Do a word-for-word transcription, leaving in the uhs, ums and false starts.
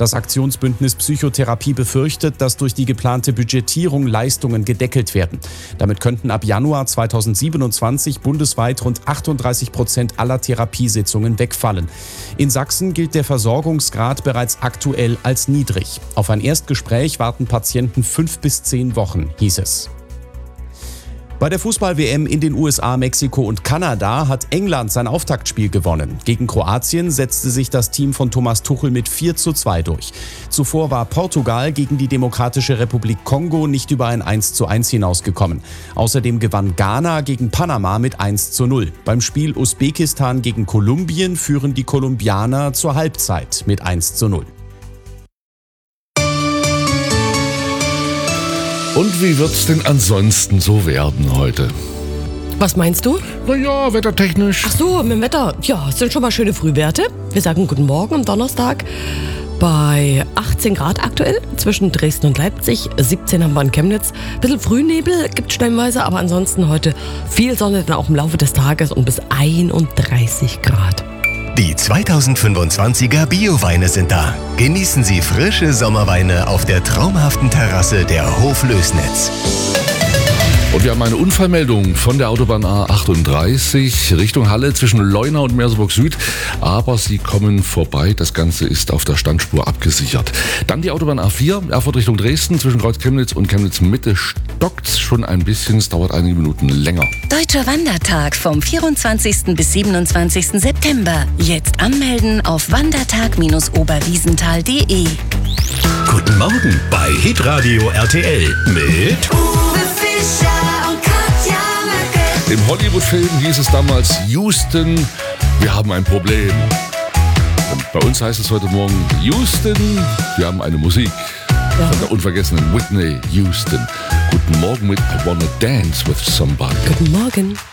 Das Aktionsbündnis Psychotherapie befürchtet, dass durch die geplante Budgetierung Leistungen gedeckelt werden. Damit könnten ab Januar zweitausendsiebenundzwanzig bundesweit rund achtunddreißig Prozent aller Therapiesitzungen wegfallen. In Sachsen gilt der Versorgungsgrad bereits aktuell als niedrig. Auf ein Erstgespräch warten Patienten fünf bis zehn Wochen, hieß es. Bei der Fußball-W M in den U S A, Mexiko und Kanada hat England sein Auftaktspiel gewonnen. Gegen Kroatien setzte sich das Team von Thomas Tuchel mit vier zu zwei durch. Zuvor war Portugal gegen die Demokratische Republik Kongo nicht über ein eins zu eins hinausgekommen. Außerdem gewann Ghana gegen Panama mit eins zu null. Beim Spiel Usbekistan gegen Kolumbien führen die Kolumbianer zur Halbzeit mit eins zu null. Und wie wird's denn ansonsten so werden heute? Was meinst du? Naja, wettertechnisch. Ach so, mit dem Wetter. Ja, es sind schon mal schöne Frühwerte. Wir sagen guten Morgen am Donnerstag bei achtzehn Grad aktuell zwischen Dresden und Leipzig. siebzehn haben wir in Chemnitz. Ein bisschen Frühnebel gibt stellenweise, aber ansonsten heute viel Sonne dann auch im Laufe des Tages und bis einunddreißig Grad. Die zweitausendfünfundzwanziger Bio-Weine sind da. Genießen Sie frische Sommerweine auf der traumhaften Terrasse der Hoflößnitz. Und wir haben eine Unfallmeldung von der Autobahn A achtunddreißig Richtung Halle zwischen Leuna und Merseburg Süd. Aber sie kommen vorbei. Das Ganze ist auf der Standspur abgesichert. Dann die Autobahn A vier, Erfurt Richtung Dresden zwischen Kreuz Chemnitz und Chemnitz Mitte stockt schon ein bisschen. Es dauert einige Minuten länger. Deutscher Wandertag vom vierundzwanzigsten bis siebenundzwanzigsten September. Jetzt anmelden auf wandertag Bindestrich oberwiesenthal punkt de. Guten Morgen bei Hitradio R T L mit Uwe Fischer und Katja Möcke. Im Hollywood-Film hieß es damals: Houston, wir haben ein Problem. Und bei uns heißt es heute Morgen: Houston, wir haben eine Musik. Ja. Von der unvergessenen Whitney Houston. Guten Morgen mit I Wanna Dance with Somebody. Guten Morgen.